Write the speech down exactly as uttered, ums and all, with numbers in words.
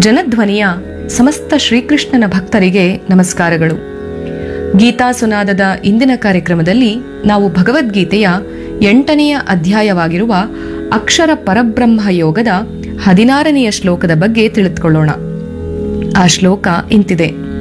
ಜನಧ್ವನಿಯ ಸಮಸ್ತ ಶ್ರೀಕೃಷ್ಣನ ಭಕ್ತರಿಗೆ ನಮಸ್ಕಾರಗಳು. ಗೀತಾ ಸುನಾದದ ಇಂದಿನ ಕಾರ್ಯಕ್ರಮದಲ್ಲಿ ನಾವು ಭಗವದ್ಗೀತೆಯ ಎಂಟನೆಯ ಅಧ್ಯಾಯವಾಗಿರುವ ಅಕ್ಷರ ಪರಬ್ರಹ್ಮ ಯೋಗದ ಹದಿನಾರನೆಯ ಶ್ಲೋಕದ ಬಗ್ಗೆ ತಿಳಿದುಕೊಳ್ಳೋಣ. ಆ ಶ್ಲೋಕ ಇಂತಿದೆ: